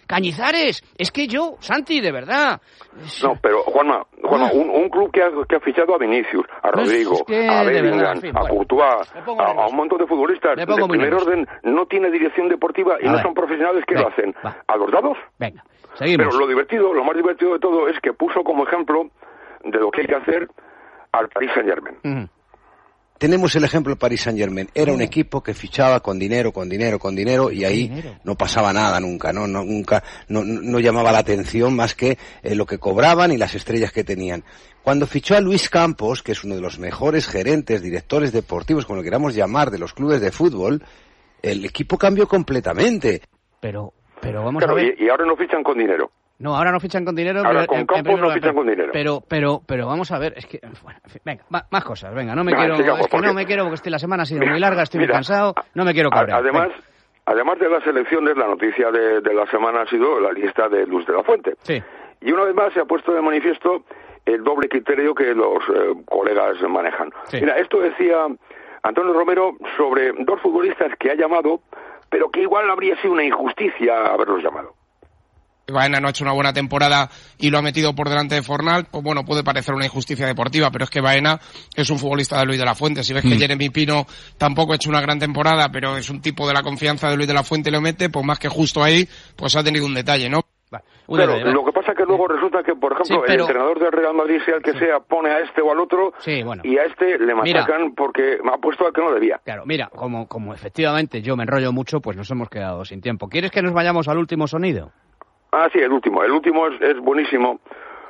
S1: Cañizares, es que yo, Santi, de verdad.
S2: No, pero Juanma, Juanma un, un club que ha, que ha fichado a Vinicius, a Rodrigo, es que, a Bellingham, en fin, a bueno, Courtois, a, a un montón de futbolistas de primer orden, no tiene dirección deportiva y a no ver. son profesionales que Venga, lo hacen. Va. ¿A los dados?
S1: Venga, seguimos.
S2: Pero lo divertido, lo más divertido de todo es que puso como ejemplo de lo que hay que hacer al Paris Saint-Germain. Uh-huh.
S14: Tenemos el ejemplo del Paris Saint-Germain. Era un equipo que fichaba con dinero, con dinero, con dinero, y ahí no pasaba nada nunca, ¿no? no nunca, no, no llamaba la atención más que eh, lo que cobraban y las estrellas que tenían. Cuando fichó a Luis Campos, que es uno de los mejores gerentes, directores deportivos, como lo queramos llamar, de los clubes de fútbol, el equipo cambió completamente.
S1: Pero, pero vamos
S2: claro,
S1: a ver...
S2: Y, y ahora no fichan con dinero.
S1: No, ahora no fichan con dinero.
S2: Ahora
S1: pero,
S2: con
S1: en,
S2: Campos
S1: en
S2: no fichan con dinero.
S1: Pero, pero, pero vamos a ver, es que, bueno, en fin, venga, va, más cosas, venga, no me venga, quiero, sigamos, es que porque... no me quiero porque estoy, la semana ha sido mira, muy larga, estoy mira, muy cansado, no me quiero cabrear.
S2: Además, venga. además de las elecciones, la noticia de, de la semana ha sido la lista de Luz de la Fuente.
S1: Sí.
S2: Y una vez más se ha puesto de manifiesto el doble criterio que los eh, colegas manejan. Sí. Mira, esto decía Antonio Romero sobre dos futbolistas que ha llamado, pero que igual habría sido una injusticia haberlos llamado.
S15: Baena no ha hecho una buena temporada y lo ha metido por delante de Fornal, pues bueno, puede parecer una injusticia deportiva, pero es que Baena es un futbolista de Luis de la Fuente. Si ves que mm. Jeremy Pino tampoco ha hecho una gran temporada, pero es un tipo de la confianza de Luis de la Fuente y lo mete, pues más que justo ahí, pues ha tenido un detalle, ¿no?
S2: Vale. Claro, detalle, lo que pasa es que luego resulta que, por ejemplo, sí, pero... el entrenador del Real Madrid, sea el que sí. sea, pone a este o al otro
S1: sí, bueno.
S2: y a este le machacan mira, porque me ha puesto al que no debía.
S1: Claro, mira, como, como efectivamente yo me enrollo mucho, pues nos hemos quedado sin tiempo. ¿Quieres que nos vayamos al último sonido?
S2: Ah, sí, el último. El último es, es buenísimo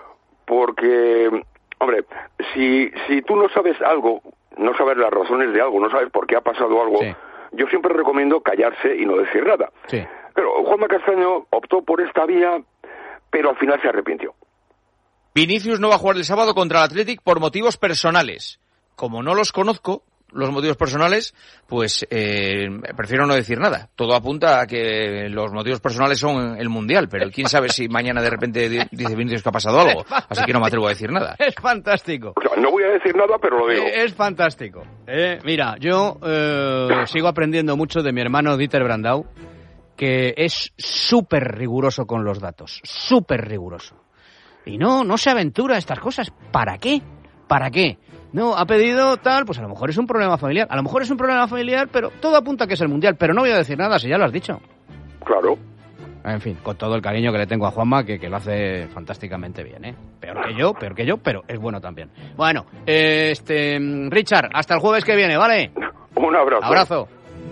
S2: porque, hombre, si si tú no sabes algo, no sabes las razones de algo, no sabes por qué ha pasado algo, sí. yo siempre recomiendo callarse y no decir nada.
S1: Sí.
S2: Pero Juanma Castaño optó por esta vía, pero al final se arrepintió.
S7: Vinicius no va a jugar el sábado contra el Athletic por motivos personales. Como no los conozco, los motivos personales, pues eh, prefiero no decir nada. Todo apunta a que los motivos personales son el Mundial, pero quién sabe si mañana de repente dice Vinicius que ha pasado algo. Así que no me atrevo a decir nada.
S1: Es fantástico.
S2: O sea, no voy a decir nada, pero lo digo.
S1: Es fantástico. Eh, mira, yo eh, sigo aprendiendo mucho de mi hermano Dieter Brandau, que es súper riguroso con los datos. Súper riguroso. Y no, no se aventura a estas cosas. ¿Para qué? ¿Para qué? No, ha pedido tal, pues a lo mejor es un problema familiar. A lo mejor es un problema familiar, pero todo apunta a que es el Mundial. Pero no voy a decir nada, si ya lo has dicho.
S2: Claro.
S1: En fin, con todo el cariño que le tengo a Juanma, que, que lo hace fantásticamente bien, ¿eh? Peor que yo, peor que yo, pero es bueno también. Bueno, este Richard, hasta el jueves que viene, ¿vale?
S2: Un abrazo.
S1: Abrazo.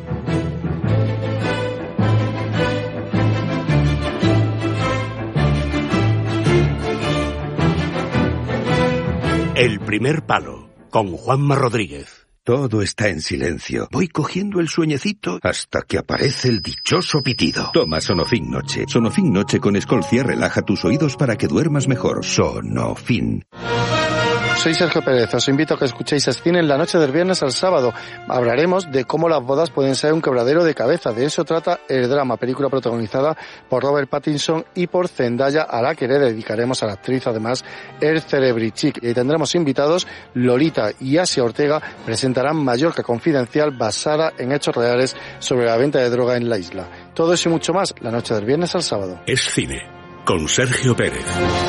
S3: El primer palo, con Juanma Rodríguez.
S16: Todo está en silencio. Voy cogiendo el sueñecito hasta que aparece el dichoso pitido. Toma Sonofin Noche. Sonofin Noche con Escolcia relaja tus oídos para que duermas mejor. Sonofin.
S17: Soy Sergio Pérez, os invito a que escuchéis Escine en la noche del viernes al sábado. Hablaremos de cómo las bodas pueden ser un quebradero de cabeza. De eso trata El Drama, película protagonizada por Robert Pattinson y por Zendaya, a la que le dedicaremos a la actriz además el Cerebrichic. Y tendremos invitados. Lolita y Asia Ortega presentarán Mallorca Confidencial, basada en hechos reales sobre la venta de droga en la isla. Todo eso y mucho más la noche del viernes al sábado.
S3: Es Cine, con Sergio Pérez.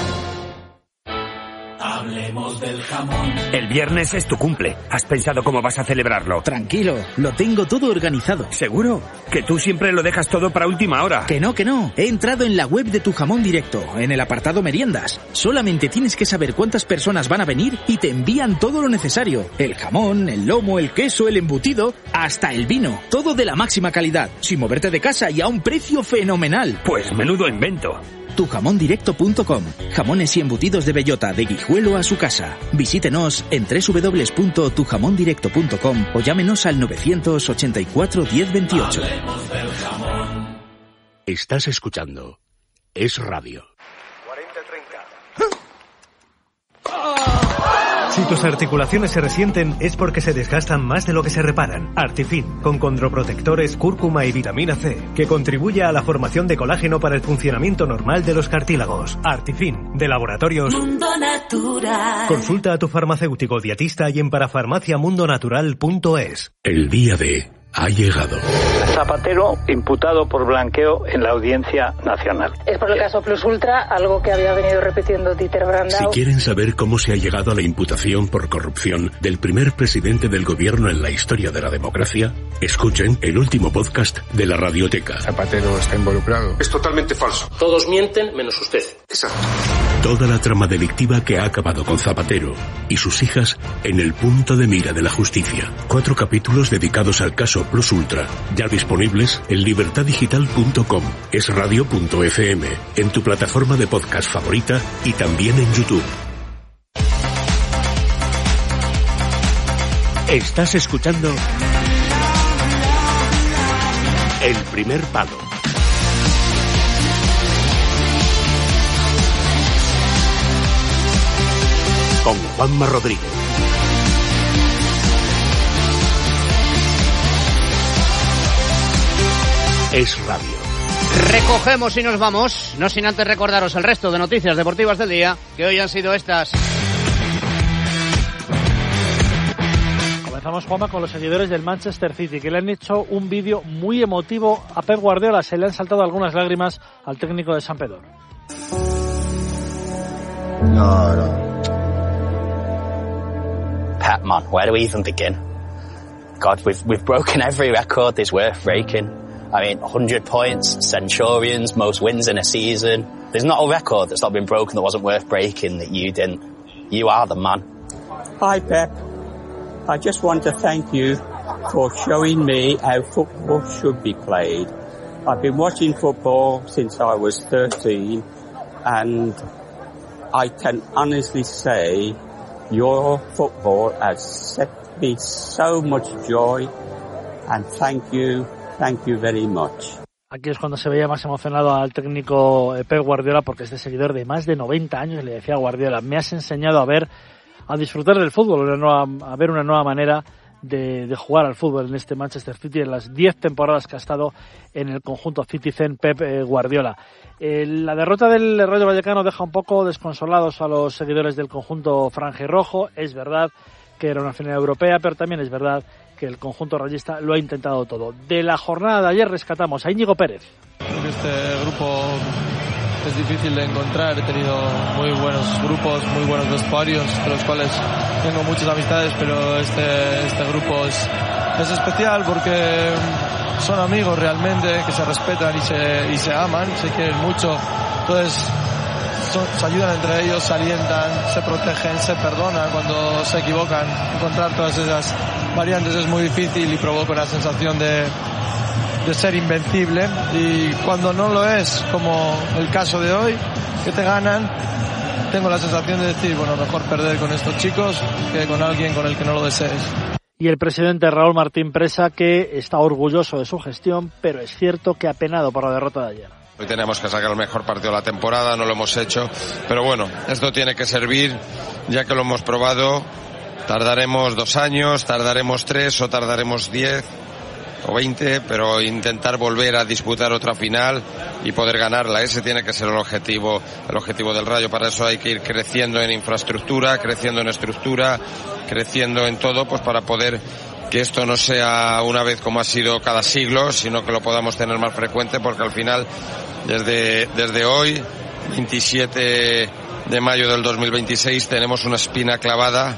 S18: Hablemos del jamón. El viernes es tu cumple. ¿Has pensado cómo vas a celebrarlo?
S19: Tranquilo, lo tengo todo organizado.
S18: ¿Seguro? Que tú siempre lo dejas todo para última hora.
S19: Que no, que no. He entrado en la web de Tu Jamón Directo, en el apartado meriendas. Solamente tienes que saber cuántas personas van a venir y te envían todo lo necesario. El jamón, el lomo, el queso, el embutido, hasta el vino. Todo de la máxima calidad, sin moverte de casa y a un precio fenomenal.
S18: Pues menudo invento.
S19: tu jamón directo punto com. Jamones y embutidos de bellota, de Guijuelo a su casa. Visítenos en doble u doble u doble u punto tu jamón directo punto com o llámenos al novecientos ochenta y cuatro diez veintiocho.
S18: Hablemos del jamón.
S3: Estás escuchando Es Radio.
S20: cuarenta treinta.
S21: Si tus articulaciones se resienten es porque se desgastan más de lo que se reparan. Artifin, con condroprotectores, cúrcuma y vitamina C, que contribuye a la formación de colágeno para el funcionamiento normal de los cartílagos. Artifin, de Laboratorios
S22: Mundo Natural.
S21: Consulta a tu farmacéutico dietista y en parafarmaciamundonatural punto es.
S3: El día de ha llegado.
S5: Zapatero imputado por blanqueo en la Audiencia Nacional.
S20: Es por el caso Plus Ultra, algo que había venido repitiendo Dieter Brandau.
S3: Si quieren saber cómo se ha llegado a la imputación por corrupción del primer presidente del gobierno en la historia de la democracia, escuchen el último podcast de la Radioteca.
S4: Zapatero está involucrado.
S23: Es totalmente falso. Todos mienten menos usted. Exacto.
S3: Toda la trama delictiva que ha acabado con Zapatero y sus hijas en el punto de mira de la justicia. Cuatro capítulos dedicados al caso Plus Ultra, ya disponibles en libertad digital punto com, esradio punto efe eme, en tu plataforma de podcast favorita y también en YouTube. Estás escuchando El Primer Palo. Con Juanma Rodríguez. Es Radio.
S1: Recogemos y nos vamos, no sin antes recordaros el resto de noticias deportivas del día, que hoy han sido estas.
S24: Comenzamos, Juanma, con los seguidores del Manchester City, que le han hecho un vídeo muy emotivo a Pep Guardiola. Se le han saltado algunas lágrimas al técnico de San Pedro.
S25: No, no. Pep, man, where do we even begin? God, we've we've broken every record that's worth breaking. I mean, one hundred points, Centurions, most wins in a season. There's not a record that's not been broken that wasn't worth breaking that you didn't. You are the man.
S26: Hi, Pep. I just want to thank you for showing me how football should be played. I've been watching football since I was thirteen, and I can honestly say your football has set me so much joy, and thank you. Thank you very much.
S24: Aquí es cuando se veía más emocionado al técnico Pep Guardiola, porque este seguidor de más de noventa años le decía a Guardiola: me has enseñado a ver, a disfrutar del fútbol, una nueva, a ver una nueva manera de, de jugar al fútbol en este Manchester City, en las diez temporadas que ha estado en el conjunto Citizen Pep Guardiola. Eh, la derrota del Rayo Vallecano deja un poco desconsolados a los seguidores del conjunto franjirrojo. Es verdad que era una final europea, pero también es verdad que el conjunto rayista lo ha intentado todo. De la jornada de ayer rescatamos a Íñigo Pérez.
S27: Creo que este grupo es difícil de encontrar. He tenido muy buenos grupos, muy buenos vestuarios, con los cuales tengo muchas amistades, pero este, este grupo es, es especial porque son amigos realmente, que se respetan y se, y se aman, se quieren mucho. Entonces son, se ayudan entre ellos, se alientan, se protegen, se perdonan cuando se equivocan. Encontrar todas esas variantes es muy difícil y provoca una sensación de, de ser invencible, y cuando no lo es, como el caso de hoy, que te ganan, tengo la sensación de decir, bueno, mejor perder con estos chicos que con alguien con el que no lo desees.
S24: Y el presidente Raúl Martín Presa, que está orgulloso de su gestión, pero es cierto que ha penado por la derrota de ayer.
S28: Hoy teníamos que sacar el mejor partido de la temporada, no lo hemos hecho, pero bueno, esto tiene que servir, ya que lo hemos probado. Tardaremos dos años, tardaremos tres o tardaremos diez o veinte, pero intentar volver a disputar otra final y poder ganarla, ese tiene que ser el objetivo, el objetivo del Rayo. Para eso hay que ir creciendo en infraestructura, creciendo en estructura, creciendo en todo, pues para poder que esto no sea una vez como ha sido cada siglo, sino que lo podamos tener más frecuente, porque al final, desde, desde hoy, veintisiete de mayo del dos mil veintiséis, tenemos una espina clavada.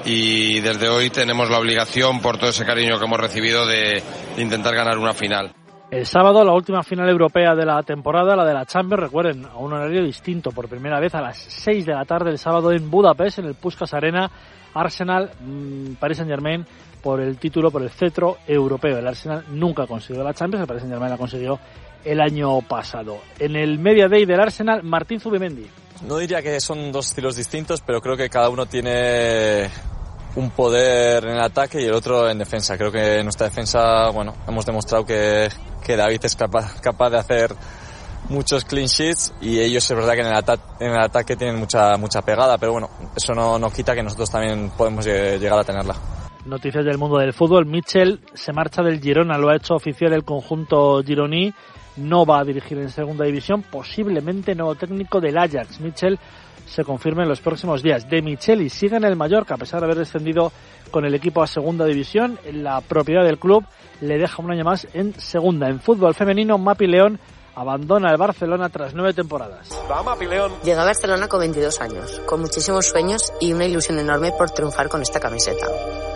S28: Y desde hoy tenemos la obligación, por todo ese cariño que hemos recibido, de, de intentar ganar una final.
S24: El sábado, la última final europea de la temporada, la de la Champions, recuerden, a un horario distinto, por primera vez a las seis de la tarde el sábado en Budapest, en el Puskás Arena, Arsenal, mmm, Paris Saint-Germain, por el título, por el cetro europeo. El Arsenal nunca ha conseguido la Champions, el Paris Saint-Germain la consiguió el año pasado. En el Media Day del Arsenal, Martín Zubimendi.
S29: No diría que son dos estilos distintos, pero creo que cada uno tiene un poder en el ataque y el otro en defensa. Creo que en nuestra defensa, bueno, hemos demostrado que, que David es capaz, capaz de hacer muchos clean sheets, y ellos es verdad que en el, ata- en el ataque tienen mucha mucha pegada, pero bueno, eso no, no quita que nosotros también podemos llegar a tenerla.
S24: Noticias del mundo del fútbol. Mitchell se marcha del Girona, lo ha hecho oficial el conjunto gironí. no va a dirigir en segunda división, posiblemente nuevo técnico del Ajax. Michel se confirma en los próximos días. De Micheli sigue en el Mallorca, a pesar de haber descendido con el equipo a segunda división. La propiedad del club le deja un año más en segunda. En fútbol femenino, Mapi León abandona el Barcelona tras nueve temporadas.
S6: Llega a Barcelona con veintidós años, con muchísimos sueños y una ilusión enorme por triunfar con esta camiseta.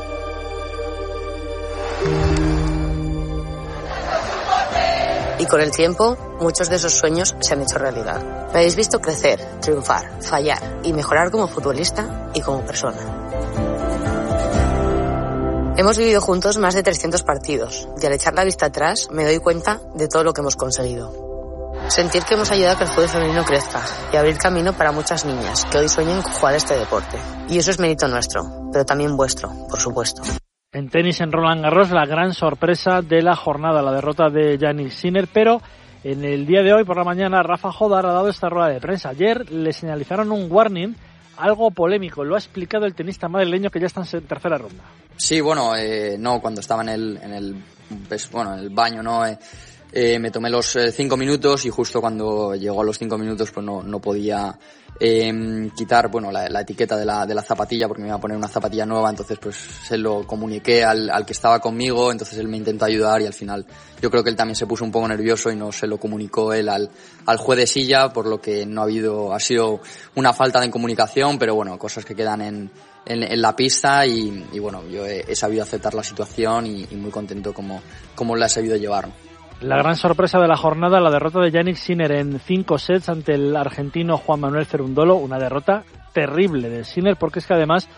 S6: Y con el tiempo, muchos de esos sueños se han hecho realidad. Me habéis visto crecer, triunfar, fallar y mejorar como futbolista y como persona. Hemos vivido juntos más de trescientos partidos y al echar la vista atrás me doy cuenta de todo lo que hemos conseguido. Sentir que hemos ayudado a que el fútbol femenino crezca y abrir camino para muchas niñas que hoy sueñan con jugar este deporte. Y eso es mérito nuestro, pero también vuestro, por supuesto.
S24: En tenis, en Roland Garros, la gran sorpresa de la jornada, la derrota de Jannik Sinner, pero en el día de hoy por la mañana Rafa Jodar ha dado esta rueda de prensa. Ayer le señalizaron un warning, algo polémico, lo ha explicado el tenista madrileño que ya está en tercera ronda.
S8: Sí, bueno, eh, no, cuando estaba en el, en el, pues, bueno, en el baño, no, eh, eh, me tomé los eh, cinco minutos y justo cuando llegó a los cinco minutos pues no, no podía eh, quitar, bueno, la, la etiqueta de la, de la zapatilla porque me iba a poner una zapatilla nueva, entonces pues se lo comuniqué al, al que estaba conmigo, entonces él me intentó ayudar y al final yo creo que él también se puso un poco nervioso y no se lo comunicó él al, al juez de silla, por lo que no ha habido, ha sido una falta de comunicación, pero bueno, cosas que quedan en En, en la pista y, y bueno, yo he, he sabido aceptar la situación y, y muy contento como, como la he sabido llevar.
S24: La gran sorpresa de la jornada, la derrota de Jannik Sinner en cinco sets ante el argentino Juan Manuel Cerundolo, una derrota terrible de Sinner porque es que además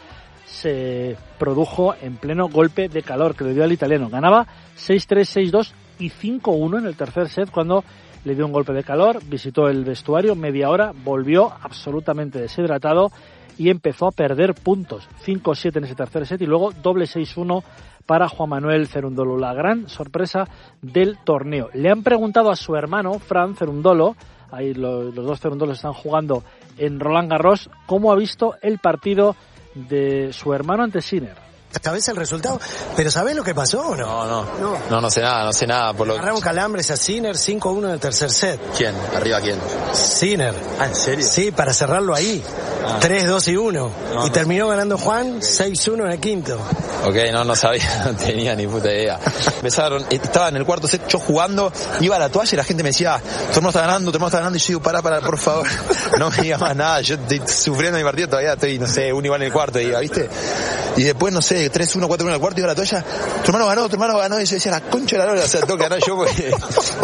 S24: se produjo en pleno golpe de calor que le dio al italiano. Ganaba seis tres, seis dos y cinco uno en el tercer set cuando le dio un golpe de calor, visitó el vestuario, media hora, volvió absolutamente deshidratado y empezó a perder puntos, cinco siete en ese tercer set y luego doble seis uno para Juan Manuel Cerundolo, la gran sorpresa del torneo. Le han preguntado a su hermano, Fran Cerundolo, ahí los, los dos Cerundolos están jugando en Roland Garros, cómo ha visto el partido de su hermano ante Sinner.
S9: ¿Sabés el resultado? ¿Pero sabés lo que pasó o no?
S29: No, no,
S9: no,
S29: no, no sé nada, no sé nada. Por lo...
S9: Agarraron calambres a Sinner cinco uno en el tercer set.
S29: ¿Quién? ¿Arriba quién?
S9: Sinner.
S29: Ah, ¿en serio?
S9: Sí, para cerrarlo ahí. Ah. tres dos y uno. No, y no. Terminó ganando Juan seis uno en el quinto.
S29: Ok, no, no sabía, no tenía ni puta idea. Empezaron, estaba en el cuarto set, yo jugando, iba a la toalla y la gente me decía, tu hermano está ganando, tu hermano está ganando, y yo digo, pará, pará, por favor, no me digas más nada, yo estoy sufriendo mi partido todavía, estoy, no sé, uno igual en el cuarto, iba, ¿viste? Y después, no sé, tres uno, cuatro uno en el cuarto, iba a la toalla, tu hermano ganó, tu hermano ganó, y yo decía, la concha de la lora, o sea, tengo que ganar yo porque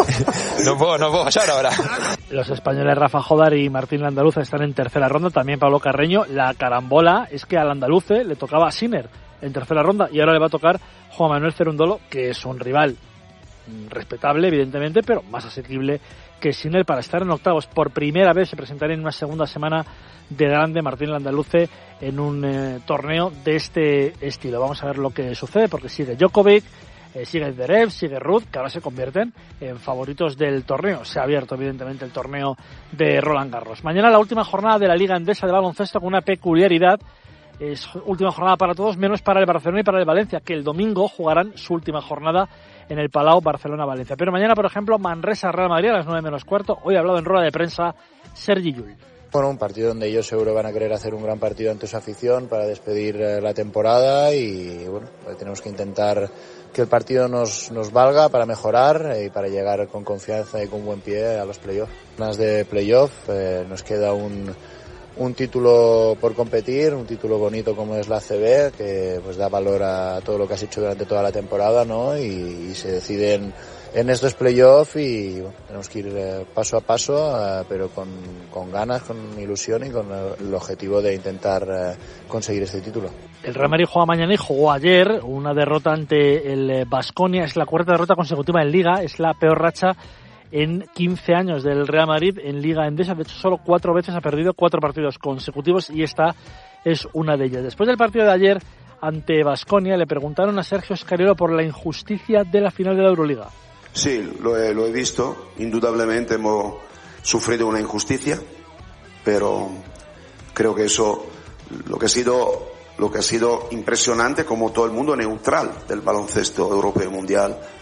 S29: no puedo, no puedo fallar ahora.
S24: Los españoles Rafa Jodar y Martín Landaluce están en tercera ronda, también Pablo Carreño. La carambola es que al Landaluce le tocaba a Sinner en tercera ronda y ahora le va a tocar Juan Manuel Cerundolo, que es un rival respetable evidentemente, pero más asequible que Sinner para estar en octavos. Por primera vez se presentará en una segunda semana de grande Martín Landaluce en un eh, torneo de este estilo. Vamos a ver lo que sucede porque sigue Djokovic, eh, sigue Zverev, sigue Ruud, que ahora se convierten en favoritos del torneo. Se ha abierto evidentemente el torneo de Roland Garros. Mañana la última jornada de la Liga Endesa de baloncesto con una peculiaridad. Es última jornada para todos, menos para el Barcelona y para el Valencia, que el domingo jugarán su última jornada en el Palau Barcelona-Valencia. Pero mañana, por ejemplo, Manresa-Real Madrid a las nueve menos cuarto. Hoy ha hablado en rueda de prensa Sergi Llull.
S10: Bueno, un partido donde ellos seguro van a querer hacer un gran partido ante su afición para despedir eh, la temporada y bueno, pues tenemos que intentar que el partido nos, nos valga para mejorar eh, y para llegar con confianza y con buen pie a los playoffs. Más de playoff, eh, nos queda un un título por competir, un título bonito como es la A C B, que pues da valor a todo lo que has hecho durante toda la temporada, ¿no? Y, y se deciden en estos playoffs y bueno, tenemos que ir eh, paso a paso, eh, pero con, con ganas, con ilusión y con el, el objetivo de intentar eh, conseguir este título.
S24: El Real Madrid juega mañana y jugó ayer una derrota ante el Baskonia, es la cuarta derrota consecutiva en Liga, es la peor racha en quince años del Real Madrid en Liga Endesa. De hecho, solo cuatro veces ha perdido cuatro partidos consecutivos y esta es una de ellas. Después del partido de ayer ante Baskonia, le preguntaron a Sergio Scariolo por la injusticia de la final de la Euroliga.
S11: Sí, lo he, lo he visto. Indudablemente hemos sufrido una injusticia, pero creo que eso, lo que ha sido, lo que ha sido impresionante, como todo el mundo neutral del baloncesto europeo y mundial,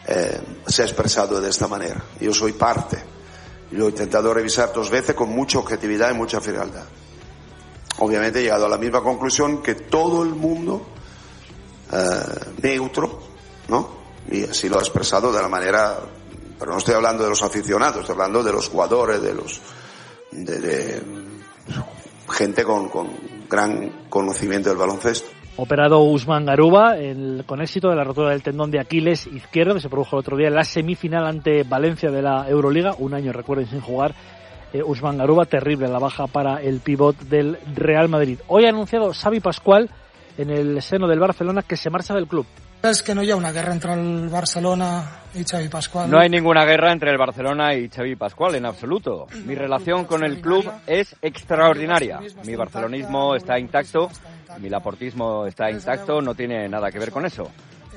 S11: eh, se ha expresado de esta manera. Yo soy parte. Lo he intentado revisar dos veces con mucha objetividad y mucha frialdad. Obviamente he llegado a la misma conclusión que todo el mundo eh, neutro, ¿no? Y así lo ha expresado de la manera, pero no estoy hablando de los aficionados, estoy hablando de los jugadores, de los de, de gente con, con gran conocimiento del baloncesto.
S24: Operado Usman Garuba el, con éxito de la rotura del tendón de Aquiles izquierdo que se produjo el otro día en la semifinal ante Valencia de la Euroliga, un año recuerden sin jugar. eh, Usman Garuba, terrible la baja para el pívot del Real Madrid. Hoy ha anunciado Xavi Pascual en el seno del Barcelona que se marcha del club.
S2: Es que no hi ha una guerra entre el Barcelona y Xavi Pascual.
S7: No hay ninguna guerra entre el Barcelona y Xavi Pascual, en absoluto. Mi relación con el club es extraordinaria. Mi barcelonismo está intacto, mi laportismo está intacto, no tiene nada que ver con eso.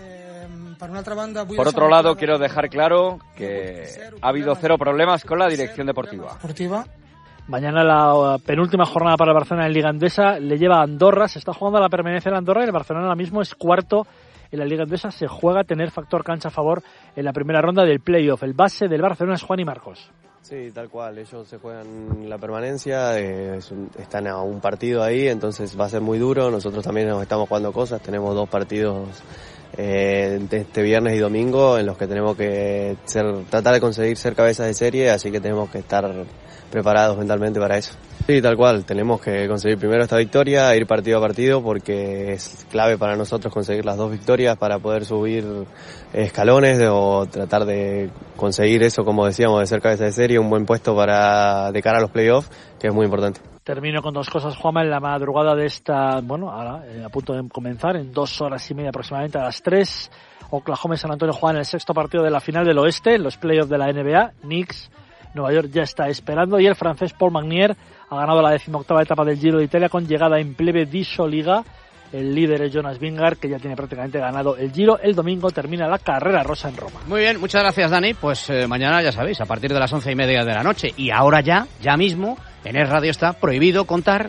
S7: Por otro lado, quiero dejar claro que ha habido cero problemas con la dirección deportiva.
S24: Mañana la penúltima jornada para el Barcelona en Liga Endesa le lleva a Andorra, se está jugando a la permanencia en Andorra y el Barcelona ahora mismo es cuarto en la Liga Endesa, se juega a tener factor cancha a favor en la primera ronda del playoff. El base del Barcelona es Juan y Marcos.
S12: Sí, tal cual, ellos se juegan la permanencia, eh, están a un partido ahí, entonces va a ser muy duro, nosotros también nos estamos jugando cosas, tenemos dos partidos eh, este viernes y domingo en los que tenemos que ser, tratar de conseguir ser cabezas de serie, así que tenemos que estar preparados mentalmente para eso. Sí, tal cual, tenemos que conseguir primero esta victoria, ir partido a partido porque es clave para nosotros conseguir las dos victorias para poder subir escalones o tratar de conseguir eso, como decíamos, de ser cabeza de serie, un buen puesto para de cara a los playoffs, que es muy importante.
S24: Termino con dos cosas, Juanma, en la madrugada de esta, bueno, ahora eh, a punto de comenzar, en dos horas y media aproximadamente a las tres, Oklahoma y San Antonio juegan el sexto partido de la final del oeste, los playoffs de la N B A, Knicks, Nueva York ya está esperando y el francés Paul Magnier ha ganado la decimoctava etapa del Giro de Italia con llegada en plebe di Soliga. El líder es Jonas Vingegaard, que ya tiene prácticamente ganado el Giro. El domingo termina la carrera rosa en Roma.
S1: Muy bien, muchas gracias, Dani. Pues eh, mañana, ya sabéis, a partir de las once y media de la noche. Y ahora ya, ya mismo, en Es Radio está prohibido contar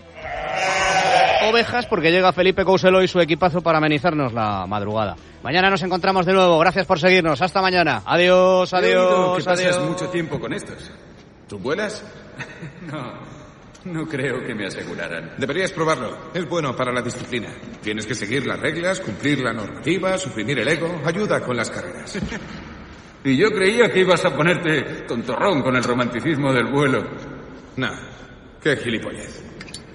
S1: ovejas porque llega Felipe Couselo y su equipazo para amenizarnos la madrugada. Mañana nos encontramos de nuevo. Gracias por seguirnos. Hasta mañana. Adiós, adiós,
S13: que
S1: adiós.
S13: Pasas mucho tiempo con estos. ¿Tú vuelas? No. No creo que me aseguraran.
S4: Deberías probarlo. Es bueno para la disciplina. Tienes que seguir las reglas, cumplir la normativa, suprimir el ego. Ayuda con las carreras.
S13: Y yo creía que ibas a ponerte tontorrón con el romanticismo del vuelo.
S4: No. Qué gilipollez.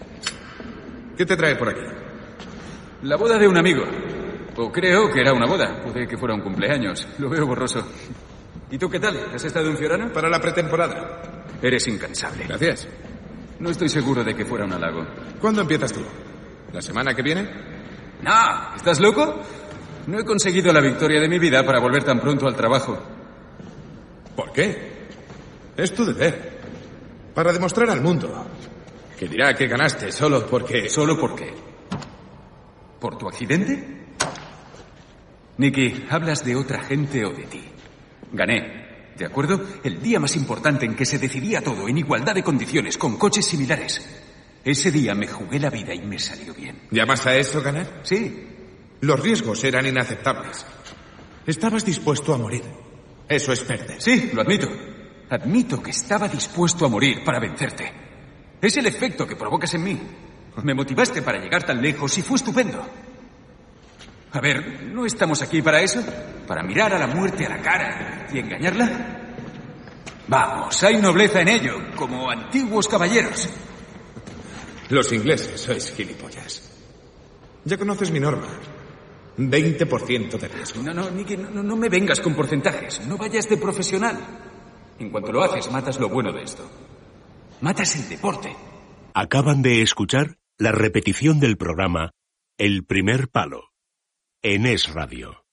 S4: ¿Qué te trae por aquí?
S13: La boda de un amigo. O creo que era una boda. Puede que fuera un cumpleaños. Lo veo borroso. ¿Y tú qué tal? ¿Has estado en Fiorano?
S4: Para la pretemporada.
S13: Eres incansable.
S4: Gracias.
S13: No estoy seguro de que fuera un halago.
S4: ¿Cuándo empiezas tú? ¿La semana que viene?
S13: ¡No! ¿Estás loco? No he conseguido la victoria de mi vida para volver tan pronto al trabajo.
S4: ¿Por qué? Es tu deber. Para demostrar al mundo que dirá que ganaste solo porque...
S13: ¿Solo por qué? ¿Por tu accidente? Nicky, ¿hablas de otra gente o de ti? Gané. ¿De acuerdo? El día más importante en que se decidía todo en igualdad de condiciones, con coches similares. Ese día me jugué la vida y me salió bien.
S4: ¿Llamas a eso ganar?
S13: Sí.
S4: Los riesgos eran inaceptables. Estabas dispuesto a morir. Eso es perder.
S13: Sí, lo admito. Admito que estaba dispuesto a morir para vencerte. Es el efecto que provocas en mí. Me motivaste para llegar tan lejos y fue estupendo. A ver, ¿no estamos aquí para eso? ¿Para mirar a la muerte a la cara y engañarla? Vamos, hay nobleza en ello, como antiguos caballeros.
S4: Los ingleses sois gilipollas. Ya conoces mi norma. veinte por ciento de riesgo.
S13: No, no, Nicky, no, no me vengas con porcentajes. No vayas de profesional. En cuanto lo haces, matas lo bueno de esto. Matas el deporte.
S3: Acaban de escuchar la repetición del programa El Primer Palo en Es Radio.